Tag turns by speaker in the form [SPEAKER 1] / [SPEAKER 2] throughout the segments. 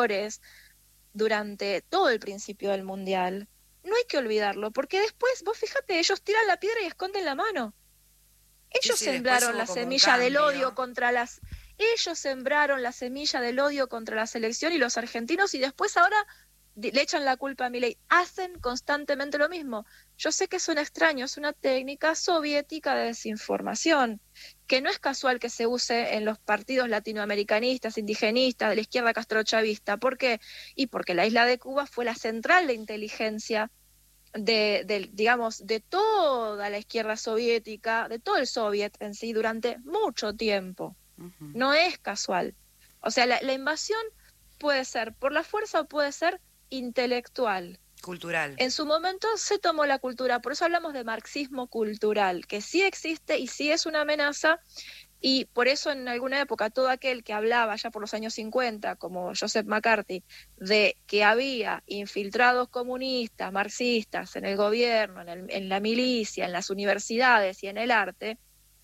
[SPEAKER 1] valores durante todo el principio del Mundial, no hay que olvidarlo, porque después, vos fíjate, ellos tiran la piedra y esconden la mano.
[SPEAKER 2] Sí,
[SPEAKER 1] Ellos
[SPEAKER 2] sí, después
[SPEAKER 1] sembraron
[SPEAKER 2] hubo
[SPEAKER 1] la
[SPEAKER 2] como un
[SPEAKER 1] semilla del odio
[SPEAKER 2] cambio.
[SPEAKER 1] contra las... Ellos sembraron la semilla del odio contra la selección y los argentinos y después ahora le echan la culpa a Milei. Hacen constantemente lo mismo. Yo sé que suena extraño, es una técnica soviética de desinformación, que no es casual que se use en los partidos latinoamericanistas, indigenistas, de la izquierda castrochavista. ¿Por qué? Y porque la isla de Cuba fue la central de inteligencia digamos, de toda la izquierda soviética, de todo el soviet en sí, durante mucho tiempo.
[SPEAKER 2] Ujú.
[SPEAKER 1] No es casual. O sea, la invasión puede ser por la fuerza o puede ser intelectual.
[SPEAKER 2] Cultural.
[SPEAKER 1] En su momento se tomó la cultura, por eso hablamos de marxismo cultural, que sí existe y sí es una amenaza, y por eso en alguna época todo aquel que hablaba ya por los años 50, como Joseph McCarthy, de que había infiltrados comunistas, marxistas en el gobierno, en la milicia, en las universidades y en el arte,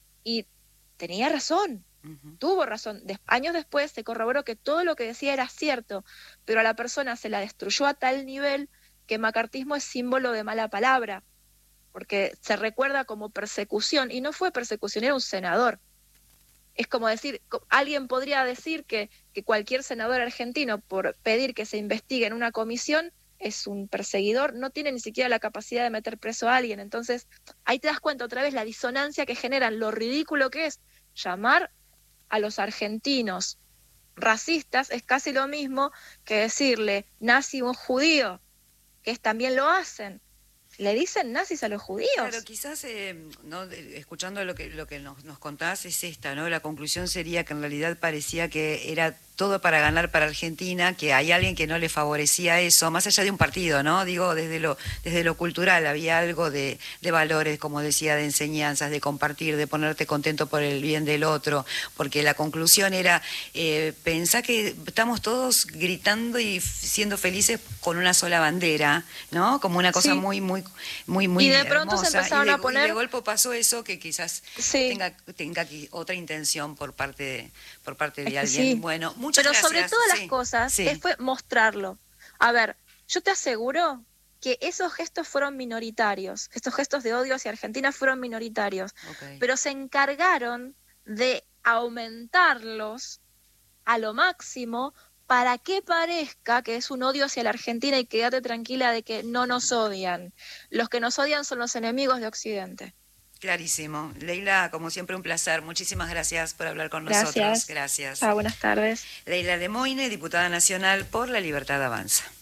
[SPEAKER 1] y tenía razón,
[SPEAKER 2] Ujú.
[SPEAKER 1] tuvo razón. Años después se corroboró que todo lo que decía era cierto, pero a la persona se la destruyó a tal nivel que macartismo es símbolo de mala palabra, porque se recuerda como persecución, y no fue persecución, era un senador. Es como decir, alguien podría decir que cualquier senador argentino, por pedir que se investigue en una comisión, es un perseguidor, no tiene ni siquiera la capacidad de meter preso a alguien. Entonces, ahí te das cuenta otra vez la disonancia que generan, lo ridículo que es llamar a los argentinos racistas, es casi lo mismo que decirle nazi a un judío, que también lo hacen. Le dicen nazis a los
[SPEAKER 2] Claro,
[SPEAKER 1] judíos.
[SPEAKER 2] quizás, ¿no? Escuchando lo que nos contás es esta, ¿no? La conclusión sería que en realidad parecía que era todo para ganar para Argentina, que hay alguien que no le favorecía eso, más allá de un partido, ¿no? Digo, desde lo cultural había algo de valores, como decía, de enseñanzas, de compartir, de ponerte contento por el bien del otro, porque la conclusión era, pensá que estamos todos gritando y siendo felices con una sola bandera, ¿no? Como una cosa
[SPEAKER 1] Sí,
[SPEAKER 2] muy, muy, muy,
[SPEAKER 1] y
[SPEAKER 2] muy
[SPEAKER 1] de pronto se
[SPEAKER 2] hermosa,
[SPEAKER 1] empezaron a
[SPEAKER 2] y de
[SPEAKER 1] poner,
[SPEAKER 2] golpe pasó eso que quizás
[SPEAKER 1] sí,
[SPEAKER 2] tenga otra intención por parte
[SPEAKER 1] es
[SPEAKER 2] de
[SPEAKER 1] que
[SPEAKER 2] alguien.
[SPEAKER 1] sí,
[SPEAKER 2] Bueno, muchas
[SPEAKER 1] pero sobre
[SPEAKER 2] gracias.
[SPEAKER 1] todas las
[SPEAKER 2] Sí,
[SPEAKER 1] cosas
[SPEAKER 2] sí,
[SPEAKER 1] fue mostrarlo. A ver, yo te aseguro que esos gestos fueron minoritarios, estos gestos de odio hacia Argentina fueron minoritarios,
[SPEAKER 2] ok.
[SPEAKER 1] pero se encargaron de aumentarlos a lo máximo para que parezca que es un odio hacia la Argentina y quédate tranquila de que no nos odian. Los que nos odian son los enemigos de Occidente.
[SPEAKER 2] Clarísimo. Leila, como siempre, un placer. Muchísimas gracias por hablar con nosotros.
[SPEAKER 1] Gracias.
[SPEAKER 2] Gracias.
[SPEAKER 1] Chao, buenas tardes.
[SPEAKER 2] Leila de Moine, diputada nacional por La Libertad Avanza.